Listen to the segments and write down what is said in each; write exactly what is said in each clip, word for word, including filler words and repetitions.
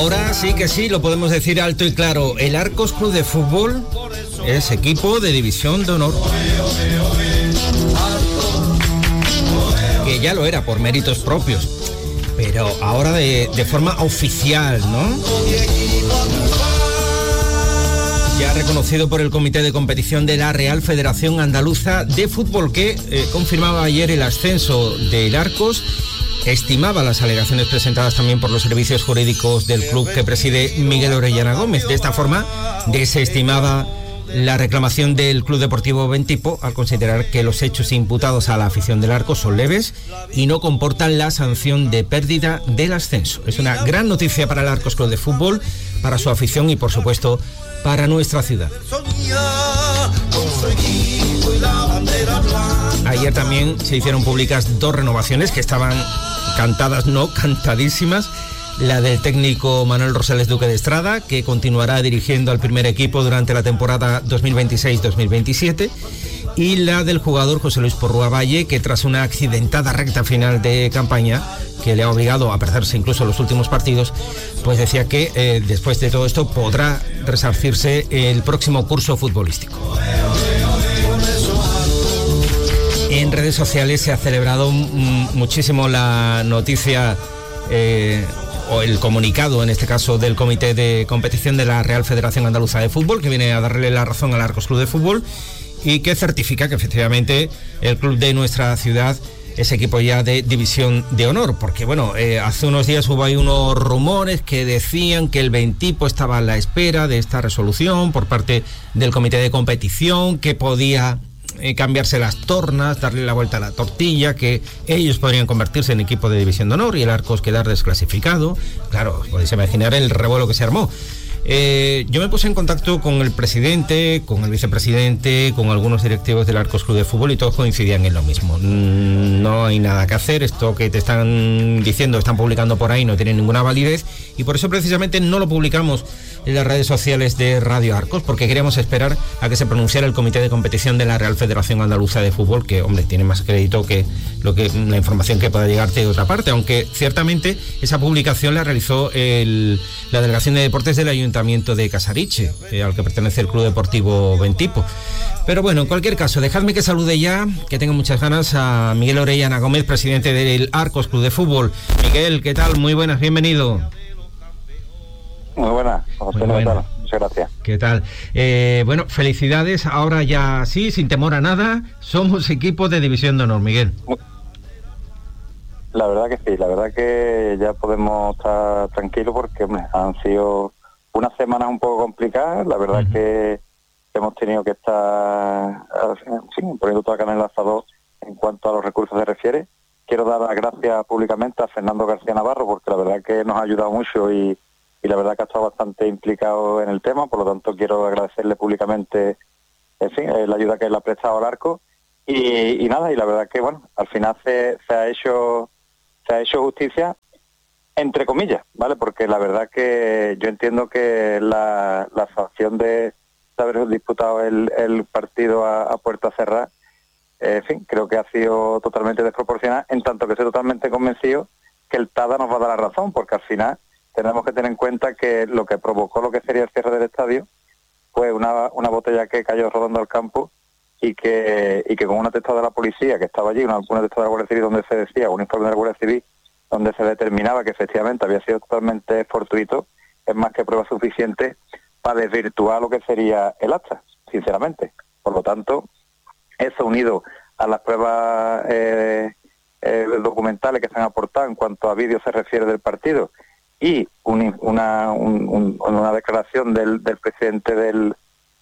Ahora sí que sí, lo podemos decir alto y claro. El Arcos Club de Fútbol es equipo de División de Honor. Que ya lo era por méritos propios, pero ahora de, de forma oficial, ¿no? Ya reconocido por el Comité de Competición de la Real Federación Andaluza de Fútbol, que eh, confirmaba ayer el ascenso del Arcos, estimaba las alegaciones presentadas también por los servicios jurídicos del club que preside Miguel Orellana Gómez. De esta forma, desestimaba la reclamación del Club Deportivo Bentipo al considerar que los hechos imputados a la afición del Arcos son leves y no comportan la sanción de pérdida del ascenso. Es una gran noticia para el Arcos Club de Fútbol, para su afición y, por supuesto, para nuestra ciudad. Ayer también se hicieron públicas dos renovaciones que estaban cantadas, no cantadísimas. La del técnico Manuel Rosales Duque de Estrada, que continuará dirigiendo al primer equipo durante la temporada dos mil veintiséis dos mil veintisiete, y la del jugador José Luis Porrúa Valle, que tras una accidentada recta final de campaña que le ha obligado a perderse incluso los últimos partidos, pues decía que eh, después de todo esto podrá resarcirse el próximo curso futbolístico. En redes sociales se ha celebrado m- muchísimo la noticia eh, o el comunicado, en este caso, del Comité de Competición de la Real Federación Andaluza de Fútbol, que viene a darle la razón al Arcos Club de Fútbol y que certifica que efectivamente el club de nuestra ciudad es equipo ya de División de Honor, porque bueno, eh, hace unos días hubo ahí unos rumores que decían que el Bentipo estaba a la espera de esta resolución por parte del Comité de Competición, que podía eh, cambiarse las tornas, darle la vuelta a la tortilla, que ellos podrían convertirse en equipo de División de Honor y el Arcos quedar desclasificado. Claro, os podéis imaginar el revuelo que se armó. Eh, yo me puse en contacto con el presidente, con el vicepresidente, con algunos directivos del Arcos Club de Fútbol y todos coincidían en lo mismo. No hay nada que hacer, esto que te están diciendo, están publicando por ahí, no tiene ninguna validez, y por eso precisamente no lo publicamos en las redes sociales de Radio Arcos, porque queríamos esperar a que se pronunciara el Comité de Competición de la Real Federación Andaluza de Fútbol, que, hombre, tiene más crédito que, lo que la información que pueda llegarte de otra parte, aunque ciertamente esa publicación la realizó el, la Delegación de Deportes del Ayuntamiento de Casariche, eh, al que pertenece el Club Deportivo Bentipo. Pero bueno, en cualquier caso, dejadme que salude ya, que tengo muchas ganas, a Miguel Orellana Gómez, presidente del Arcos Club de Fútbol. Miguel, ¿qué tal? Muy buenas, bienvenido. Muy buenas, José, Muy buena. Tal. Muchas gracias. ¿Qué tal? Eh, bueno, felicidades, ahora ya sí, sin temor a nada, somos equipo de División de Honor, Miguel. La verdad que sí, la verdad que ya podemos estar tranquilos porque hombre, han sido unas semanas un poco complicadas, la verdad uh-huh. que hemos tenido que estar sí, poniendo toda la carne en el asador en cuanto a los recursos se refiere. Quiero dar las gracias públicamente a Fernando García Navarro porque la verdad que nos ha ayudado mucho y y la verdad que ha estado bastante implicado en el tema, por lo tanto quiero agradecerle públicamente, en fin, la ayuda que él ha prestado al Arco y, y nada, y la verdad que bueno, al final se, se ha hecho se ha hecho justicia entre comillas, ¿vale? Porque la verdad que yo entiendo que la, la sanción de haber disputado el, el partido a, a puerta cerrada, eh, en fin, creo que ha sido totalmente desproporcionada, en tanto que estoy totalmente convencido que el TADA nos va a dar la razón, porque al final tenemos que tener en cuenta que lo que provocó lo que sería el cierre del estadio fue una, una botella que cayó rodando al campo y que y que con un atestado de la policía que estaba allí, un atestado de la Guardia Civil donde se decía, un informe de la Guardia Civil donde se determinaba que efectivamente había sido totalmente fortuito, es más que prueba suficiente para desvirtuar lo que sería el acta, sinceramente. Por lo tanto, eso unido a las pruebas eh, eh, documentales que se han aportado en cuanto a vídeos se refiere del partido, y un, una, un, un, una declaración del, del presidente del,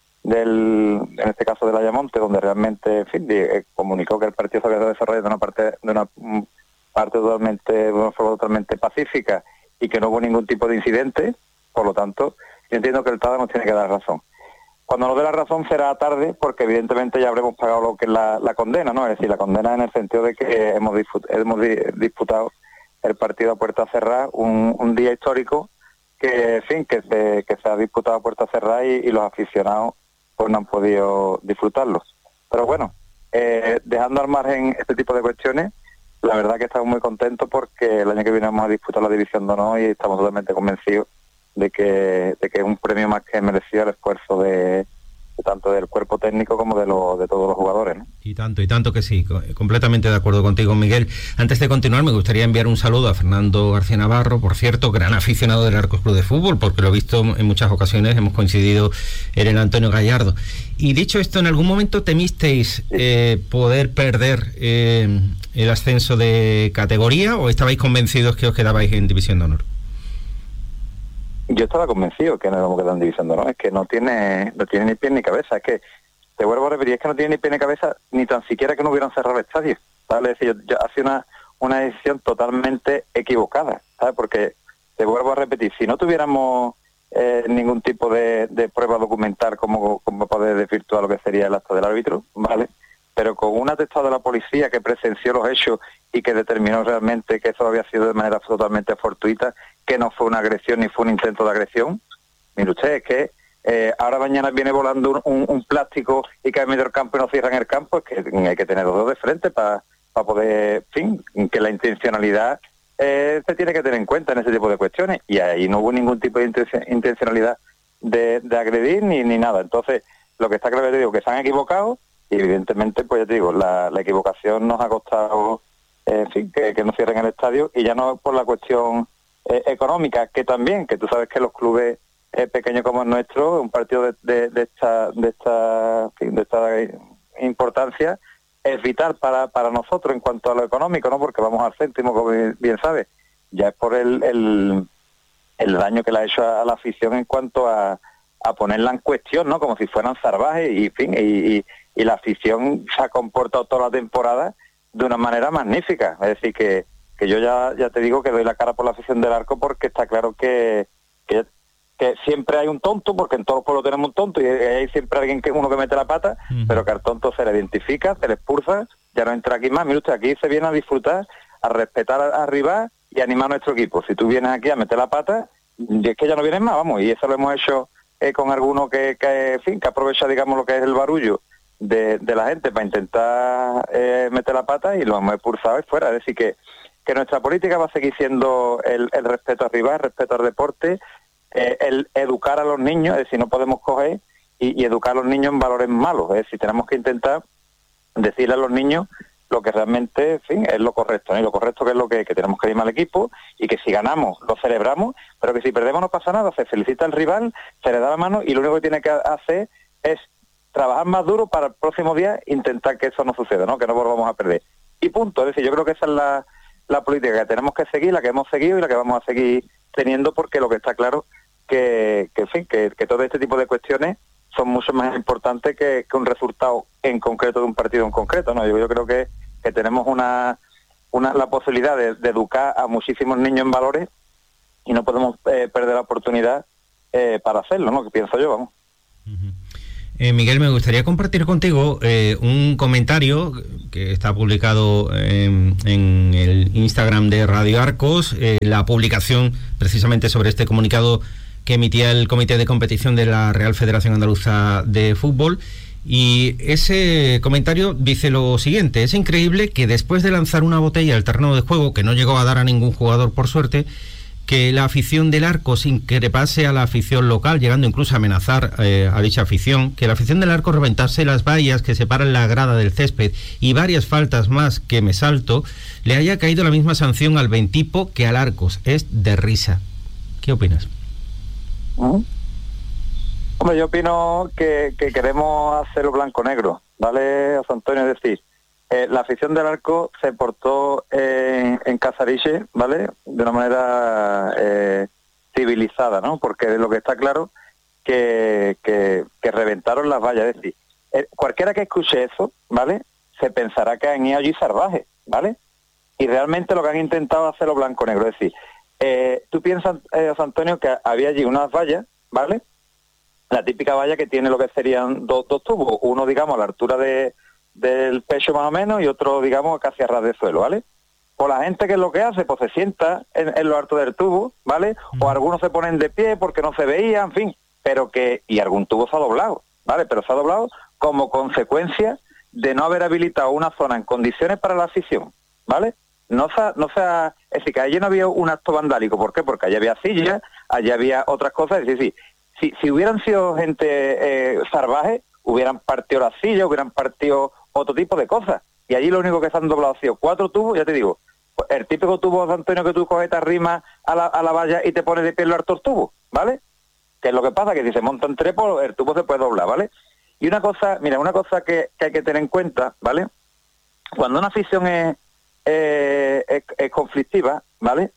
del, en este caso del Ayamonte, donde realmente, en fin, eh, comunicó que el partido se había desarrollado de una parte, de una parte totalmente, de una forma totalmente pacífica y que no hubo ningún tipo de incidente. Por lo tanto, yo entiendo que el TADA nos tiene que dar razón. Cuando nos dé la razón será tarde, porque evidentemente ya habremos pagado lo que es la, la condena, ¿no? Es decir, la condena en el sentido de que hemos, disfut- hemos disputado el partido a puerta cerrada, un, un día histórico que, en fin, que se, que se ha disputado a puerta cerrada y, y los aficionados pues no han podido disfrutarlo. Pero bueno, eh, dejando al margen este tipo de cuestiones, la verdad que estamos muy contentos porque el año que viene vamos a disputar la División de Honor y estamos totalmente convencidos de que, de que es un premio más que merecido el esfuerzo de, de tanto del cuerpo técnico como de, lo, de todos los jugadores, ¿no? Y tanto, y tanto que sí, completamente de acuerdo contigo, Miguel. Antes de continuar, me gustaría enviar un saludo a Fernando García Navarro, por cierto, gran aficionado del Arcos Club de Fútbol, porque lo he visto en muchas ocasiones, hemos coincidido en el Antonio Gallardo. Y dicho esto, ¿en algún momento temisteis eh, poder perder eh, el ascenso de categoría o estabais convencidos que os quedabais en División de Honor? Yo estaba convencido que no íbamos a quedar en División de Honor, es que no tiene, no tiene ni pie ni cabeza, es que, te vuelvo a repetir, es que no tiene ni pie ni cabeza, ni tan siquiera que no hubieran cerrado el estadio, ¿vale? Es decir, yo, yo hacía una, una decisión totalmente equivocada, ¿sabes? Porque, te vuelvo a repetir, si no tuviéramos eh, ningún tipo de, de prueba documental como, como poder desvirtuar lo que sería el acto del árbitro, ¿vale? Pero con un atestado de la policía que presenció los hechos y que determinó realmente que eso había sido de manera totalmente fortuita, que no fue una agresión ni fue un intento de agresión, mire usted, es que eh, ahora mañana viene volando un, un, un plástico y cae en medio del campo y no cierran el campo, es que hay que tener los dos de frente para pa poder, en fin, que la intencionalidad eh, se tiene que tener en cuenta en ese tipo de cuestiones, y ahí no hubo ningún tipo de intenci- intencionalidad de, de agredir ni, ni nada. Entonces, lo que está claro, te digo, que se han equivocado, y evidentemente, pues ya te digo, la, la equivocación nos ha costado, eh, en fin, que, que no cierren el estadio, y ya no por la cuestión eh, económica, que también, que tú sabes que los clubes eh, pequeños como el nuestro, un partido de, de, de esta de esta, en fin, de esta importancia, es vital para, para nosotros en cuanto a lo económico, ¿no? Porque vamos al céntimo, como bien sabes, ya es por el, el, el daño que le ha hecho a, a la afición en cuanto a, a ponerla en cuestión, ¿no? Como si fueran salvajes, y en fin, y, y y la afición se ha comportado toda la temporada de una manera magnífica. Es decir, que, que yo ya ya te digo que doy la cara por la afición del Arco, porque está claro que, que, que siempre hay un tonto, porque en todos los pueblos tenemos un tonto, y hay siempre alguien que uno que mete la pata, uh-huh. Pero que al tonto se le identifica, se le expulsa, ya no entra aquí más. Mira usted, aquí se viene a disfrutar, a respetar a, a rival y a animar a nuestro equipo. Si tú vienes aquí a meter la pata, es que ya no vienes más, vamos, y eso lo hemos hecho eh, con alguno que, que, en fin, que aprovecha, digamos, lo que es el barullo De, de la gente para intentar eh, meter la pata, y lo hemos expulsado y fuera. Es decir, que, que nuestra política va a seguir siendo el, el respeto al rival, el respeto al deporte, eh, el educar a los niños, es decir, no podemos coger y, y educar a los niños en valores malos, es decir, tenemos que intentar decirle a los niños lo que realmente, en fin, es lo correcto, ¿no? Y lo correcto que es lo que, que tenemos que animar al equipo, y que si ganamos lo celebramos, pero que si perdemos no pasa nada, se felicita al rival, se le da la mano, y lo único que tiene que hacer es trabajar más duro para el próximo día, intentar que eso no suceda, ¿no? Que no volvamos a perder. Y punto. Es decir, yo creo que esa es la, la política que tenemos que seguir, la que hemos seguido y la que vamos a seguir teniendo, porque lo que está claro que, que en fin, que, que todo este tipo de cuestiones son mucho más importantes que, que un resultado en concreto de un partido en concreto, ¿no? Yo, yo creo que, que tenemos una, una la posibilidad de, de educar a muchísimos niños en valores, y no podemos eh, perder la oportunidad eh, para hacerlo, ¿no? Que pienso yo, vamos. Uh-huh. Eh, Miguel, me gustaría compartir contigo eh, un comentario que está publicado en, en el Instagram de Radio Arcos, eh, la publicación precisamente sobre este comunicado que emitía el Comité de Competición de la Real Federación Andaluza de Fútbol, y ese comentario dice lo siguiente: es increíble que después de lanzar una botella al terreno de juego, que no llegó a dar a ningún jugador por suerte, que la afición del Arco se increpase a la afición local, llegando incluso a amenazar eh, a dicha afición, que la afición del Arco reventase las vallas que separan la grada del césped, y varias faltas más que me salto, le haya caído la misma sanción al Ventipo que al Arcos. Es de risa. ¿Qué opinas? ¿Mm? Hombre, yo opino que, que queremos hacerlo blanco-negro, ¿vale, José Antonio? Es decir, Eh, la afición del Arco se portó eh, en Casariche, ¿vale?, de una manera eh, civilizada, ¿no? Porque lo que está claro que, que, que reventaron las vallas. Es decir, eh, cualquiera que escuche eso, ¿vale?, se pensará que han ido allí salvajes, ¿vale? Y realmente lo que han intentado es hacerlo blanco-negro. Es decir, eh, tú piensas, eh, José Antonio, que había allí unas vallas, ¿vale?, la típica valla que tiene lo que serían dos, dos tubos, uno, digamos, a la altura de del pecho más o menos, y otro, digamos, casi a ras de suelo, ¿vale? Pues la gente, que es lo que hace, pues se sienta en, en lo alto del tubo, ¿vale? O algunos se ponen de pie porque no se veía, en fin, pero que, y algún tubo se ha doblado, ¿vale? Pero se ha doblado como consecuencia de no haber habilitado una zona en condiciones para la afición, ¿vale? no se, no se, es decir, que allí no había un acto vandálico. ¿Por qué? Porque allí había sillas, allí había otras cosas. Es decir, si, si hubieran sido gente eh, salvaje, hubieran partido las sillas, hubieran partido otro tipo de cosas. Y allí lo único que se han doblado ha sido cuatro tubos, ya te digo, el típico tubo de Antonio que tú coges, te arrimas a la, a la valla y te pones de pie en los hartos tubos, ¿vale? Que es lo que pasa, que si se montan trepos, el tubo se puede doblar, ¿vale? Y una cosa, mira, una cosa que, que hay que tener en cuenta, ¿vale? Cuando una afición es, eh, es, es conflictiva, ¿vale?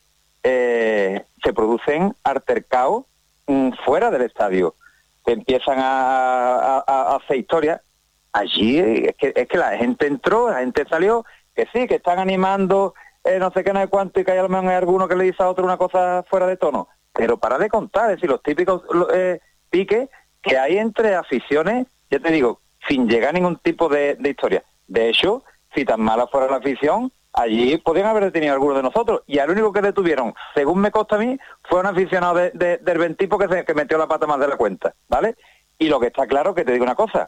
Eh, se producen altercados mm, fuera del estadio, que empiezan a, a, a hacer historias. Allí es que, es que la gente entró, la gente salió, que sí, que están animando, eh, no sé qué, no sé cuánto, y que hay a lo mejor hay alguno que le dice a otro una cosa fuera de tono. Pero para de contar, es decir, los típicos eh, piques que hay entre aficiones, ya te digo, sin llegar a ningún tipo de, de historia. De hecho, si tan mala fuera la afición, allí podían haber detenido a algunos de nosotros, y al único que detuvieron, según me consta a mí, fue un aficionado de, de, del Ventipo que, se, que metió la pata más de la cuenta, ¿vale? Y lo que está claro, que te digo una cosa,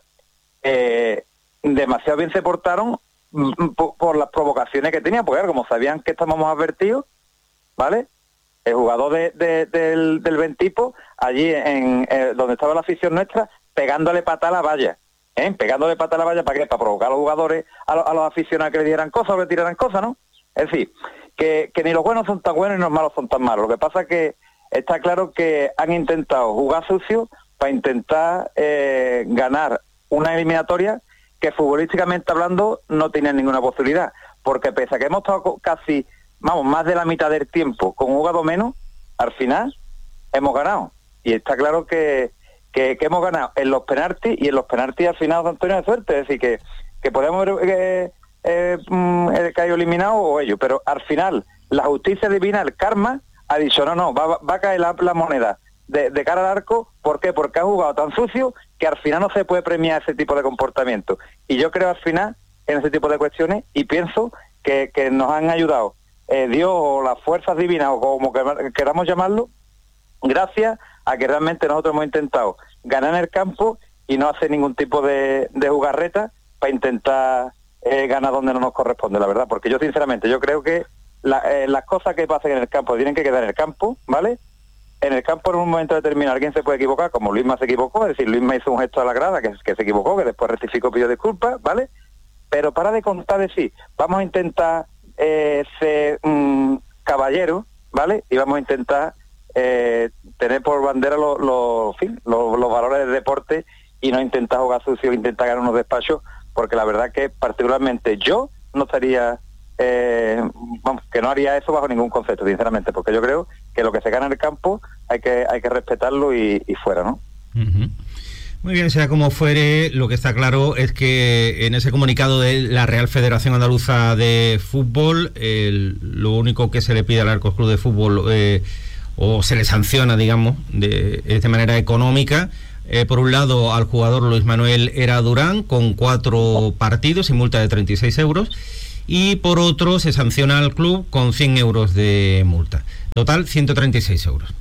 eh, demasiado bien se portaron por, por las provocaciones que tenían, porque como sabían que estábamos advertidos, ¿vale? El jugador de, de, del, del Ventipo, allí en eh, donde estaba la afición nuestra, pegándole pata a la valla, ¿eh? Pegándole pata a la valla, ¿para qué? Para provocar a los jugadores, a, lo, a los aficionados que le dieran cosas o le tiraran cosas, ¿no? Es decir, que, que ni los buenos son tan buenos ni los malos son tan malos. Lo que pasa es que está claro que han intentado jugar sucio para intentar eh, ganar una eliminatoria que futbolísticamente hablando no tienen ninguna posibilidad, porque pese a que hemos estado casi, vamos, más de la mitad del tiempo con un jugador menos, al final hemos ganado. Y está claro que, que, que hemos ganado en los penaltis, y en los penaltis al final, Antonio, de suerte, es decir, que, que podemos haber eh, eh, eh, caído eliminado o ellos, pero al final la justicia divina, el karma, ha dicho, no, no, va, va a caer la, la moneda de, de cara al arco. ¿Por qué? Porque ha jugado tan sucio que al final no se puede premiar ese tipo de comportamiento. Y yo creo al final en ese tipo de cuestiones, y pienso que, que nos han ayudado eh, Dios o las fuerzas divinas, o como que, queramos llamarlo, gracias a que realmente nosotros hemos intentado ganar en el campo y no hacer ningún tipo de, de jugarreta para intentar eh, ganar donde no nos corresponde, la verdad. Porque yo sinceramente, yo creo que la, eh, las cosas que pasen en el campo tienen que quedar en el campo, ¿vale? En el campo en un momento determinado alguien se puede equivocar, como Luisma se equivocó, es decir, Luisma hizo un gesto a la grada que, que se equivocó, que después rectificó, pidió disculpas, ¿vale? Pero para de contar, decir, vamos a intentar eh, ser mm, caballeros, ¿vale? Y vamos a intentar eh, tener por bandera los lo, lo, lo valores del deporte, y no intentar jugar sucio, intentar ganar unos despachos, porque la verdad que particularmente yo no estaría... Eh, vamos, que no haría eso bajo ningún concepto, sinceramente, porque yo creo que lo que se gana en el campo hay que hay que respetarlo y, y fuera, ¿no? Uh-huh. Muy bien, sea como fuere, lo que está claro es que en ese comunicado de la Real Federación Andaluza de Fútbol, el, lo único que se le pide al Arcos Club de Fútbol, eh, o se le sanciona, digamos, de, de manera económica, eh, por un lado al jugador Luis Manuel Era Durán, con cuatro partidos y multa de treinta y seis euros, y por otro se sanciona al club con cien euros de multa. Total, ciento treinta y seis euros.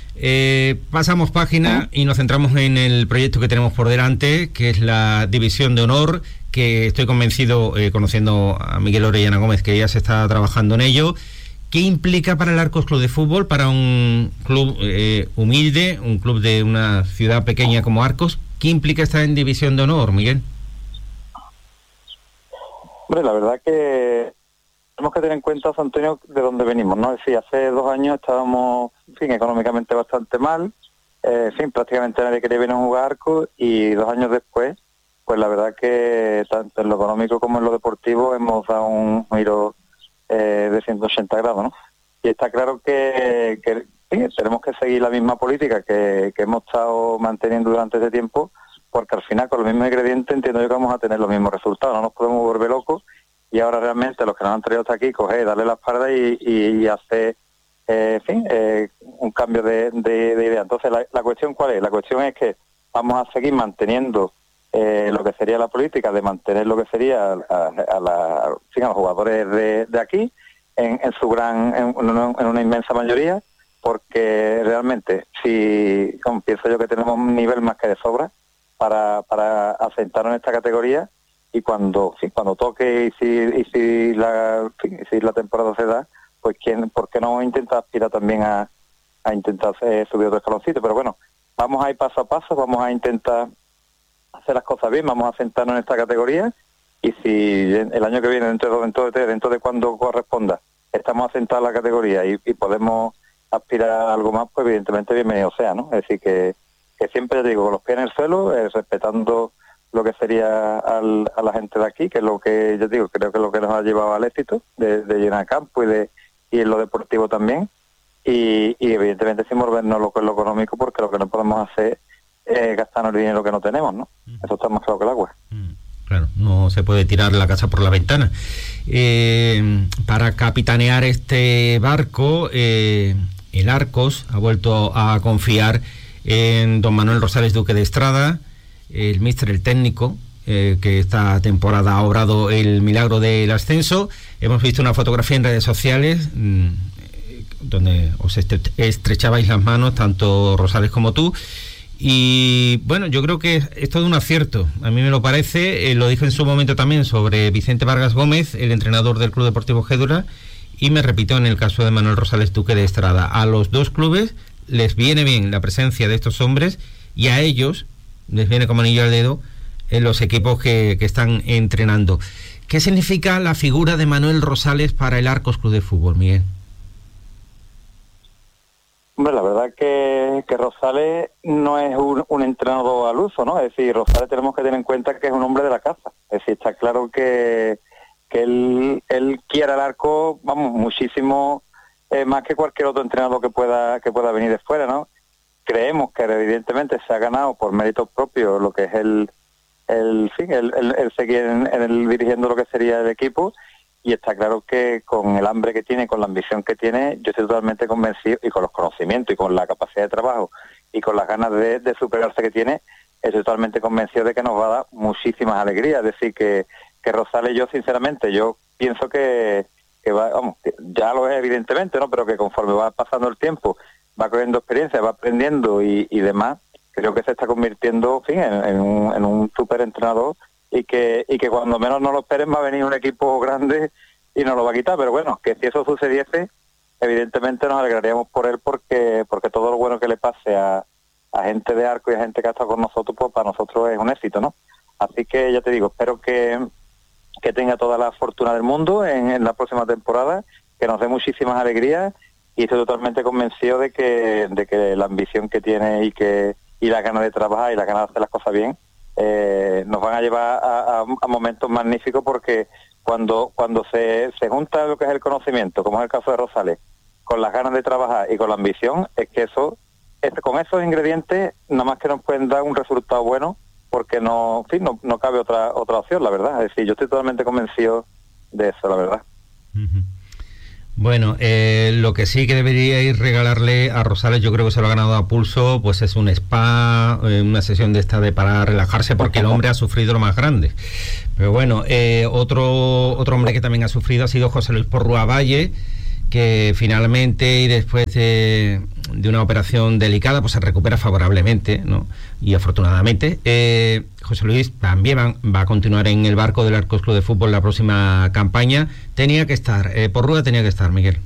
Eh, pasamos página y nos centramos en el proyecto que tenemos por delante, que es la División de Honor, que estoy convencido, eh, conociendo a Miguel Orellana Gómez, que ya se está trabajando en ello. ¿Qué implica para el Arcos Club de Fútbol, para un club eh, humilde, un club de una ciudad pequeña como Arcos? ¿Qué implica estar en División de Honor, Miguel? Hombre, la verdad que tenemos que tener en cuenta, José Antonio, de dónde venimos, ¿no? Es decir, hace dos años estábamos, en fin, económicamente bastante mal, eh, en fin, prácticamente nadie quería venir a jugar Arcos, y dos años después, pues la verdad que tanto en lo económico como en lo deportivo hemos dado un giro eh, de ciento ochenta grados, ¿no? Y está claro que, que sí, tenemos que seguir la misma política que, que hemos estado manteniendo durante ese tiempo, porque al final con los mismos ingredientes entiendo yo que vamos a tener los mismos resultados, no nos podemos volver locos, y ahora realmente los que nos han traído hasta aquí, coger, darle la espalda y, y, y hacer, eh, en fin, eh, un cambio de, de, de idea. Entonces, la, la cuestión ¿cuál es? La cuestión es que vamos a seguir manteniendo eh, lo que sería la política de mantener lo que sería a, a, la, a, fin, a los jugadores de, de aquí, en, en su gran, en, en una inmensa mayoría, porque realmente, si como pienso yo que tenemos un nivel más que de sobra, para, para asentarnos en esta categoría, y cuando sí, cuando toque y si y si la sí, si la temporada se da, pues quién por qué no intentar aspirar también a, a intentar eh, subir otro escaloncito. Pero bueno, vamos a ir paso a paso, vamos a intentar hacer las cosas bien, vamos a sentarnos en esta categoría, y si el año que viene, dentro de, dentro de, dentro de cuando corresponda, estamos asentados en la categoría y, y podemos aspirar a algo más, pues evidentemente bienvenido sea, ¿no? Es decir, que, que siempre digo, con los pies en el suelo, eh, respetando lo que sería al, a la gente de aquí, que es lo que yo digo, creo que es lo que nos ha llevado al éxito, de, de llenar campo y de y en lo deportivo también, y, y evidentemente sin volvernos lo que es lo económico, porque lo que no podemos hacer es gastarnos el dinero que no tenemos, ¿no? Mm. Eso está más claro que el agua. Mm. Claro, no se puede tirar la casa por la ventana. Eh, para capitanear este barco, eh, el Arcos ha vuelto a confiar en don Manuel Rosales Duque de Estrada, el míster, el técnico, eh, que esta temporada ha obrado el milagro del ascenso. Hemos visto una fotografía en redes sociales mmm, donde os estrechabais las manos, tanto Rosales como tú. Y bueno, yo creo que es todo un acierto, a mí me lo parece. Eh, lo dije en su momento también sobre Vicente Vargas Gómez, el entrenador del Club Deportivo Gédula, y me repito en el caso de Manuel Rosales Duque de Estrada. A los dos clubes les viene bien la presencia de estos hombres, y a ellos les viene como anillo al dedo en los equipos que, que están entrenando. ¿Qué significa la figura de Manuel Rosales para el Arcos Club de Fútbol, Miguel? Hombre, la verdad que, que Rosales no es un, un entrenador al uso, ¿no? Es decir, Rosales tenemos que tener en cuenta que es un hombre de la casa. Es decir, está claro que, que él, él quiere al Arco, vamos, muchísimo eh, más que cualquier otro entrenador que pueda que pueda venir de fuera, ¿no? Creemos que evidentemente se ha ganado por méritos propios lo que es el el fin, el, el, el seguir en, en el dirigiendo lo que sería el equipo. Y está claro que con el hambre que tiene, con la ambición que tiene, yo estoy totalmente convencido, y con los conocimientos y con la capacidad de trabajo y con las ganas de, de superarse que tiene, estoy totalmente convencido de que nos va a dar muchísimas alegrías. Es decir, que, que Rosales, yo sinceramente, yo pienso que, que va, vamos, que ya lo es evidentemente, ¿no? Pero que conforme va pasando el tiempo, va cogiendo experiencia, va aprendiendo y, y demás, creo que se está convirtiendo, en fin, en, en un, en un súper entrenador. Y que y que cuando menos no lo esperen va a venir un equipo grande y nos lo va a quitar. Pero bueno, que si eso sucediese, evidentemente nos alegraríamos por él, porque porque todo lo bueno que le pase a, a gente de Arco y a gente que ha estado con nosotros, pues para nosotros es un éxito, ¿no? Así que ya te digo, espero que, que tenga toda la fortuna del mundo en, en la próxima temporada, que nos dé muchísimas alegrías, y estoy totalmente convencido de que de que la ambición que tiene y que y la ganas de trabajar y la ganas de hacer las cosas bien, Eh, nos van a llevar a, a, a momentos magníficos, porque cuando cuando se, se junta lo que es el conocimiento, como es el caso de Rosales, con las ganas de trabajar y con la ambición, es que eso, es, con esos ingredientes, nada más que nos pueden dar un resultado bueno, porque no, en fin, no, no cabe otra otra opción, la verdad. Es decir, yo estoy totalmente convencido de eso, la verdad. Uh-huh. Bueno, eh, lo que sí que deberíais regalarle a Rosales, yo creo que se lo ha ganado a pulso, pues es un spa, eh, una sesión de esta de para relajarse, porque el hombre ha sufrido lo más grande. Pero bueno, eh, otro otro hombre que también ha sufrido ha sido José Luis Porrúa Valle, que finalmente y después de, de una operación delicada, pues se recupera favorablemente, ¿no? Y afortunadamente, eh, José Luis también va, va a continuar en el barco del Arcos Club de Fútbol la próxima campaña. Tenía que estar, eh, Porrúa tenía que estar, Miguel.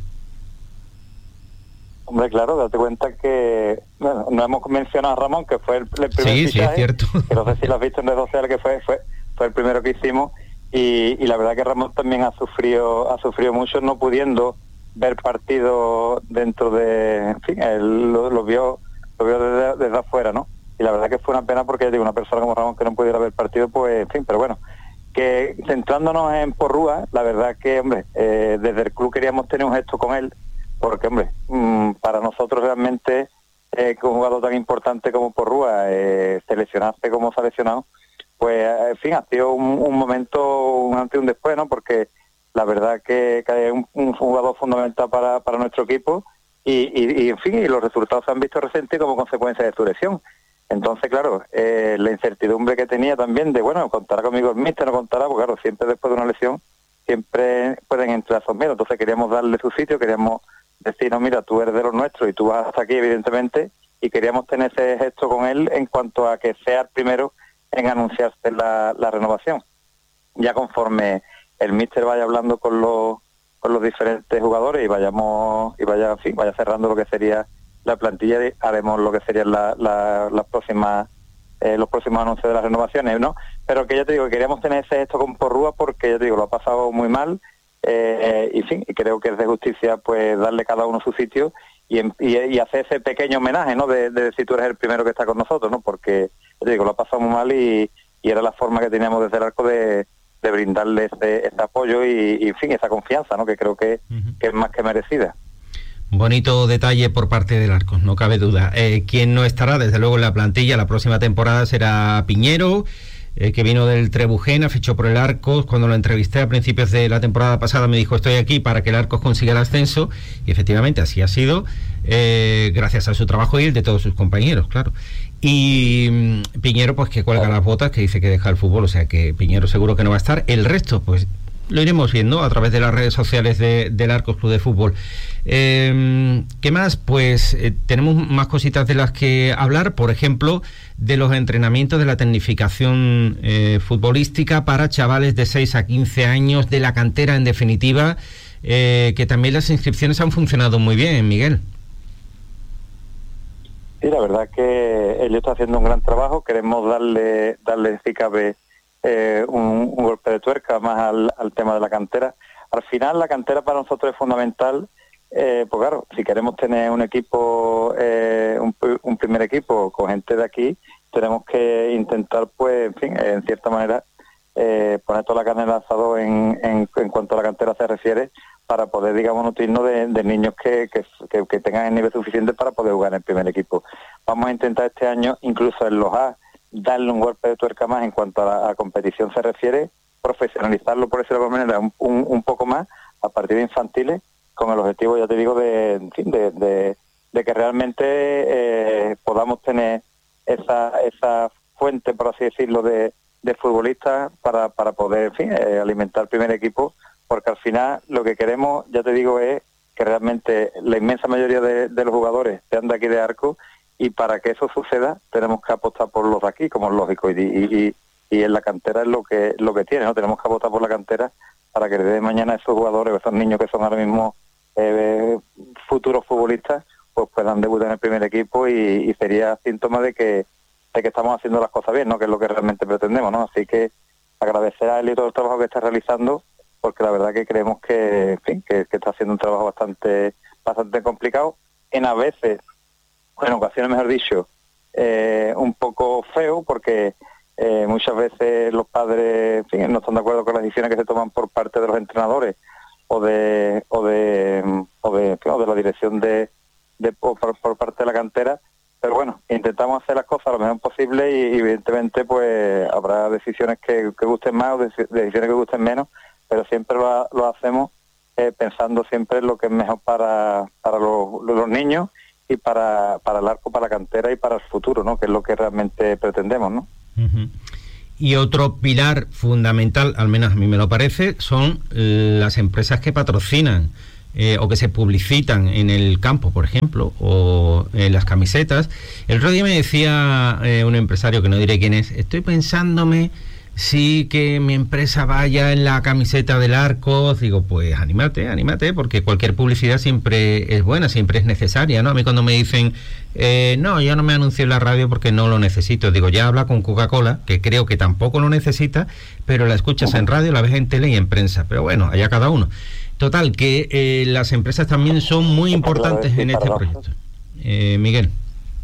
Hombre, claro, date cuenta que, bueno, no hemos mencionado a Ramón, que fue el, el primer sí, fichaje, sí, es cierto. Que no sé si lo has visto en redes sociales, que fue fue fue el primero que hicimos, y, y la verdad que Ramón también ha sufrido ha sufrido mucho, no pudiendo ver partidos dentro de, en fin, él lo, lo vio lo vio desde, desde afuera, ¿no? Y la verdad que fue una pena, porque digo, una persona como Ramón que no pudiera ver partido, pues, en fin, pero bueno, que centrándonos en Porrúa, la verdad que, hombre, eh, desde el club queríamos tener un gesto con él, porque, hombre, mmm, para nosotros realmente, eh, que un jugador tan importante como Porrúa, eh, seleccionarse como se ha seleccionado, pues, en fin, ha sido un, un momento, un antes y un después, ¿no? Porque la verdad que, que es un, un jugador fundamental para, para nuestro equipo, y, y, y, en fin, y los resultados se han visto recientes como consecuencia de su lesión. Entonces, claro, eh, la incertidumbre que tenía también de, bueno, contará conmigo el míster, no contará, porque claro, siempre después de una lesión, siempre pueden entrar esos miedos. Entonces queríamos darle su sitio, queríamos decir, no, mira, tú eres de los nuestros y tú vas hasta aquí, evidentemente, y queríamos tener ese gesto con él en cuanto a que sea el primero en anunciarse la, la renovación. ya conforme el míster vaya hablando con los con los diferentes jugadores y vayamos y vaya en fin, vaya cerrando lo que sería la plantilla, haremos lo que serían la, la, las próximas eh, los próximos anuncios de las renovaciones, ¿no? Pero que ya te digo, queríamos tener ese gesto con Porrúa porque ya te digo, lo ha pasado muy mal, eh, y en fin, y creo que es de justicia pues darle cada uno su sitio y, y, y hacer ese pequeño homenaje, ¿no? De, de decir tú eres el primero que está con nosotros, ¿no? Porque ya te digo, lo ha pasado muy mal y, y era la forma que teníamos desde el Arco de de brindarle ese, ese apoyo y, y, en fin, esa confianza, ¿no? Que creo que, uh-huh. que es más que merecida. Bonito detalle por parte del Arco, no cabe duda. Eh, quien no estará, desde luego, en la plantilla la próxima temporada será Piñero, eh, que vino del Trebujena, fichó por el Arcos. Cuando lo entrevisté a principios de la temporada pasada me dijo, estoy aquí para que el Arcos consiga el ascenso, y efectivamente así ha sido, eh, gracias a su trabajo y el de todos sus compañeros, claro. Y Piñero, pues que cuelga las botas, que dice que deja el fútbol, o sea que Piñero seguro que no va a estar. El resto, pues lo iremos viendo a través de las redes sociales de, del Arcos Club de Fútbol. Eh, ¿Qué más? Pues eh, tenemos más cositas de las que hablar, por ejemplo, de los entrenamientos de la tecnificación eh, futbolística para chavales de seis a quince años, de la cantera en definitiva, eh, que también las inscripciones han funcionado muy bien, Miguel. Sí, la verdad es que él está haciendo un gran trabajo. Queremos darle, darle si cabe, eh, un, un golpe de tuerca más al, al tema de la cantera. Al final, la cantera para nosotros es fundamental, eh, pues claro, si queremos tener un equipo, eh, un, un primer equipo con gente de aquí, tenemos que intentar, pues, en fin, en cierta manera, eh, poner toda la carne en el asador en, en, en cuanto a la cantera se refiere, para poder, digamos, nutrirnos de, de niños que, que, que, que tengan el nivel suficiente para poder jugar en el primer equipo. Vamos a intentar este año, incluso en los A, darle un golpe de tuerca más en cuanto a la a competición se refiere, profesionalizarlo, por decirlo de alguna manera, un, un, un poco más a partir de infantiles, con el objetivo, ya te digo, de, en fin, de, de, de que realmente eh, podamos tener esa esa fuente, por así decirlo, de, de futbolistas para, para poder, en fin, eh, alimentar el primer equipo, porque al final lo que queremos, ya te digo, es que realmente la inmensa mayoría de, de los jugadores sean de aquí de Arco, y para que eso suceda tenemos que apostar por los de aquí, como es lógico, y, y, y en la cantera es lo que lo que tiene, ¿no? Tenemos que apostar por la cantera para que desde mañana esos jugadores, esos niños que son ahora mismo eh, futuros futbolistas, pues puedan debutar en el primer equipo, y, y sería síntoma de que, de que estamos haciendo las cosas bien, ¿no? Que es lo que realmente pretendemos, ¿no? Así que agradecer a él y todo el trabajo que está realizando, porque la verdad que creemos que, en fin, que, que está haciendo un trabajo bastante bastante complicado, en a veces, en ocasiones mejor dicho, eh, un poco feo, porque eh, muchas veces los padres, en fin, no están de acuerdo con las decisiones que se toman por parte de los entrenadores o de o de o de, o de la dirección de, de por, por parte de la cantera, pero bueno, intentamos hacer las cosas lo mejor posible, y, y evidentemente pues habrá decisiones que, que gusten más o decisiones que gusten menos, pero siempre lo, lo hacemos eh, pensando siempre en lo que es mejor para, para los, los niños y para, para el Arco, para la cantera y para el futuro, ¿no? Que es lo que realmente pretendemos, ¿no? Uh-huh. Y otro pilar fundamental, al menos a mí me lo parece, son las empresas que patrocinan eh, o que se publicitan en el campo, por ejemplo, o en las camisetas. El otro día me decía eh, un empresario, que no diré quién es, estoy pensándome sí que mi empresa vaya en la camiseta del Arcos. Digo, pues anímate, anímate, porque cualquier publicidad siempre es buena, siempre es necesaria, ¿no? A mí cuando me dicen, eh, no, yo no me anuncio en la radio porque no lo necesito, digo, ya habla con Coca-Cola, que creo que tampoco lo necesita, pero la escuchas en radio, la ves en tele y en prensa, pero bueno, allá cada uno. Total, que eh, las empresas también son muy importantes en este proyecto. Eh, Miguel.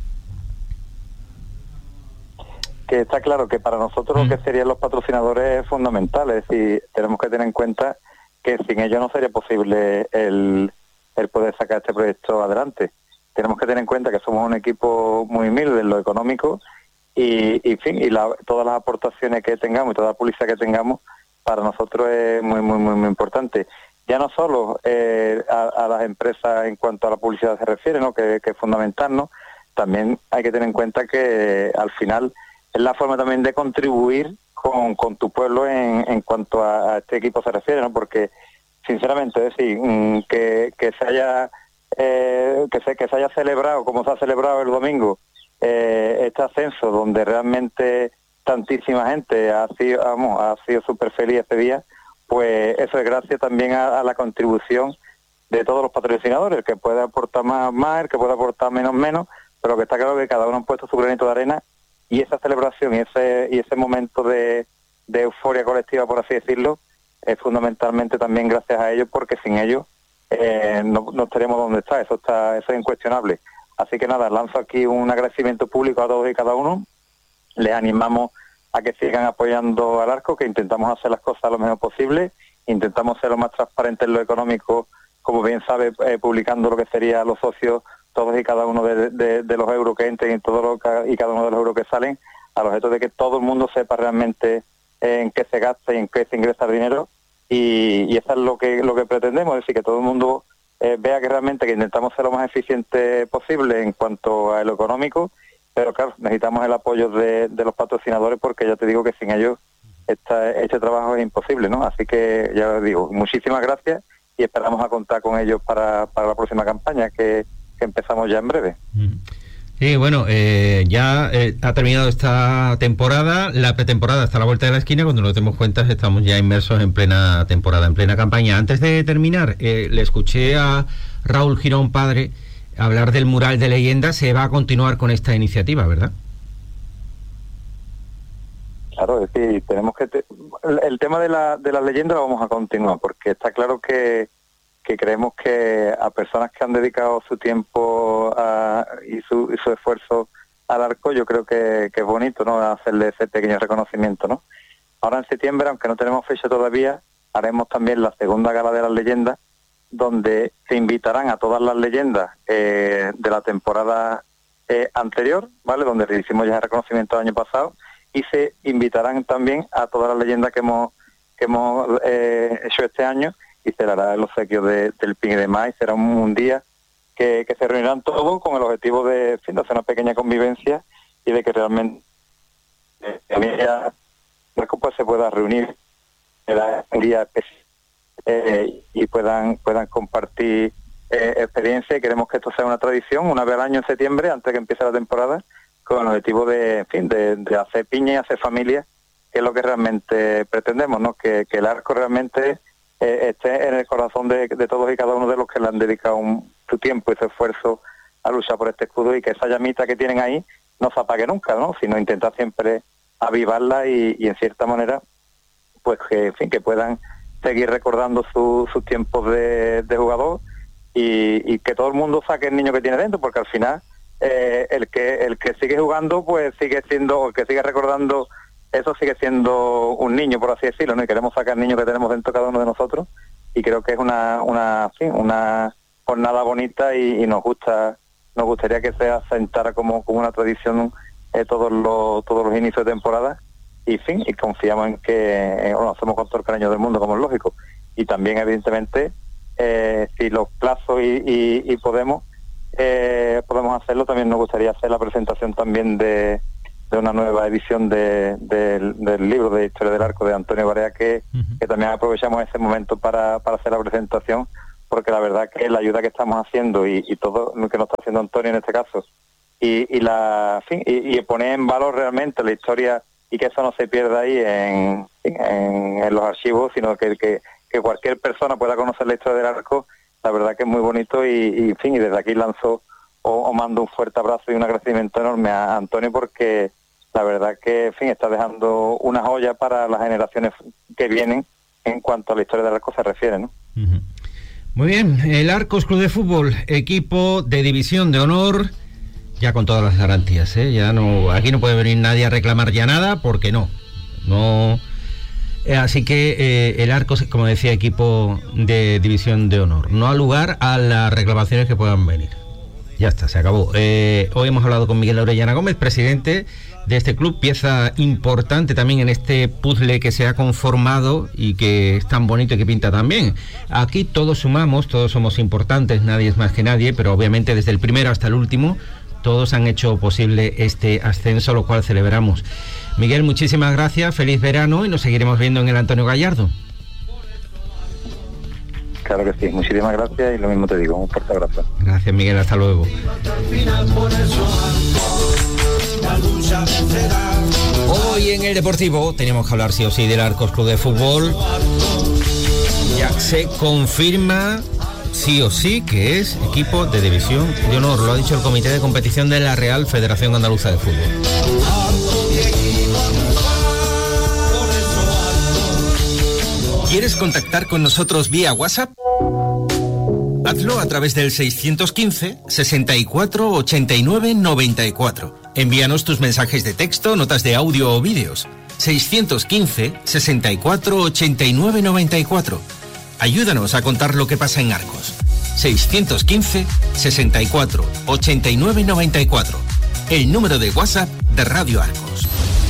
Que está claro que para nosotros mm. lo que serían los patrocinadores es fundamental, es decir, tenemos que tener en cuenta que sin ellos no sería posible el, el poder sacar este proyecto adelante. Tenemos que tener en cuenta que somos un equipo muy humilde en lo económico, y, y en fin, y la, todas las aportaciones que tengamos y toda la publicidad que tengamos para nosotros es muy, muy, muy, muy importante. Ya no solo eh, a, a las empresas en cuanto a la publicidad se refiere, ¿no? que, que es fundamental, ¿no? También hay que tener en cuenta que al final es la forma también de contribuir con, con tu pueblo en, en cuanto a, a este equipo se refiere, ¿no? Porque, sinceramente, es decir, que, que se haya eh, que se que se haya celebrado, como se ha celebrado el domingo, eh, este ascenso, donde realmente tantísima gente ha sido, vamos, ha sido súper feliz este día, pues eso es gracias también a, a la contribución de todos los patrocinadores, el que puede aportar más, más, el que puede aportar menos, menos, pero que está claro que cada uno ha puesto su granito de arena, y esa celebración y ese y ese momento de, de euforia colectiva, por así decirlo, es fundamentalmente también gracias a ellos, porque sin ellos eh, no, no estaríamos donde está, eso está, eso es incuestionable. Así que nada, lanzo aquí un agradecimiento público a todos y cada uno. Les animamos a que sigan apoyando al Arco, que intentamos hacer las cosas lo mejor posible, intentamos ser lo más transparentes en lo económico, como bien sabe, eh, publicando lo que serían los socios, todos y cada uno de, de, de los euros que entren y, todo lo, y cada uno de los euros que salen, al objeto de que todo el mundo sepa realmente eh, en qué se gasta y en qué se ingresa el dinero, y, y eso es lo que lo que pretendemos, es decir, que todo el mundo eh, vea que realmente que intentamos ser lo más eficiente posible en cuanto a lo económico. Pero claro, necesitamos el apoyo de, de los patrocinadores, porque ya te digo que sin ellos esta, este trabajo es imposible, ¿no? Así que ya digo, muchísimas gracias y esperamos a contar con ellos para, para la próxima campaña que, que empezamos ya en breve. Sí, bueno, eh, ya eh, ha terminado esta temporada, la pretemporada está a la vuelta de la esquina, cuando nos demos cuenta estamos ya inmersos en plena temporada, en plena campaña. Antes de terminar, eh, le escuché a Raúl Girón Padre hablar del mural de leyendas. Se va a continuar con esta iniciativa, ¿verdad? Claro, es decir, tenemos que... Te... El tema de, la, de las leyendas lo vamos a continuar, porque está claro que, que creemos que a personas que han dedicado su tiempo a, y, su, y su esfuerzo al Arco, yo creo que, que es bonito, ¿no?, hacerle ese pequeño reconocimiento, ¿no? Ahora en septiembre, aunque no tenemos fecha todavía, haremos también la segunda gala de las leyendas, donde se invitarán a todas las leyendas eh, de la temporada eh, anterior, ¿vale?, donde le hicimos ya el reconocimiento el año pasado, y se invitarán también a todas las leyendas que hemos que hemos eh, hecho este año, y se dará el obsequio de, del Pin y demás, y será un, un día que, que se reunirán todos con el objetivo de, en fin, de hacer una pequeña convivencia y de que realmente eh, ella, pues, se pueda reunir en un día especial. Eh, y puedan puedan compartir eh, experiencia, y queremos que esto sea una tradición una vez al año en septiembre, antes de que empiece la temporada, con el objetivo de, en fin, de, de hacer piña y hacer familia, que es lo que realmente pretendemos, ¿no? Que, que el Arco realmente eh, esté en el corazón de, de todos y cada uno de los que le han dedicado un, su tiempo y su esfuerzo a luchar por este escudo, y que esa llamita que tienen ahí no se apague nunca, ¿no?, sino intentar siempre avivarla y, y en cierta manera, pues que, en fin, que puedan seguir recordando su, sus tiempos de, de jugador, y, y que todo el mundo saque el niño que tiene dentro, porque al final eh, el que el que sigue jugando pues sigue siendo, el que sigue recordando eso sigue siendo un niño, por así decirlo, ¿no? Y queremos sacar el niño que tenemos dentro cada uno de nosotros, y creo que es una una sí, una jornada bonita, y, y nos gusta nos gustaría que se asentara como, como una tradición eh, todos los todos los inicios de temporada. Y fin, y confiamos en que eh, bueno, hacemos con todo el cariño del mundo, como es lógico. Y también, evidentemente, eh, si los plazos y, y, y podemos eh, podemos hacerlo, también nos gustaría hacer la presentación también de, de una nueva edición de, de, del libro de Historia del Arco de Antonio Barea, que, uh-huh. que también aprovechamos ese momento para, para hacer la presentación, porque la verdad que la ayuda que estamos haciendo y, y todo lo que nos está haciendo Antonio en este caso, y, y la fin, y, y poner en valor realmente la historia, y que eso no se pierda ahí en, en, en los archivos, sino que, que, que cualquier persona pueda conocer la historia del Arco, la verdad que es muy bonito, y, y en fin, y desde aquí lanzo o, o mando un fuerte abrazo y un agradecimiento enorme a Antonio, porque la verdad que, en fin, está dejando una joya para las generaciones que vienen en cuanto a la historia del Arco se refiere, ¿no? Uh-huh. Muy bien, el Arcos Club de Fútbol, equipo de división de honor, ya con todas las garantías, ¿eh? Ya no, aquí no puede venir nadie a reclamar ya nada, porque no, no. Eh, así que eh, el Arcos, como decía, equipo de división de honor, no ha lugar a las reclamaciones que puedan venir. Ya está, se acabó. Eh, hoy hemos hablado con Miguel Orellana Gómez, presidente de este club, pieza importante también en este puzzle que se ha conformado y que es tan bonito y que pinta tan bien. Aquí todos sumamos, todos somos importantes, nadie es más que nadie, pero obviamente desde el primero hasta el último todos han hecho posible este ascenso, lo cual celebramos. Miguel, muchísimas gracias, feliz verano, y nos seguiremos viendo en el Antonio Gallardo. Claro que sí, muchísimas gracias, y lo mismo te digo, un fuerte abrazo. Gracias, Miguel, hasta luego. Hoy en el Deportivo teníamos que hablar sí o sí del Arcos Club de Fútbol. Ya se confirma sí o sí que es equipo de división de honor, lo ha dicho el Comité de Competición de la Real Federación Andaluza de Fútbol. ¿Quieres contactar con nosotros vía WhatsApp? Hazlo a través del seiscientos quince, sesenta y cuatro, ochenta y nueve, noventa y cuatro. Envíanos tus mensajes de texto, notas de audio o vídeos. seiscientos quince, sesenta y cuatro, ochenta y nueve, noventa y cuatro. Ayúdanos a contar lo que pasa en Arcos. seiscientos quince, sesenta y cuatro, ochenta y nueve, noventa y cuatro. El número de WhatsApp de Radio Arcos.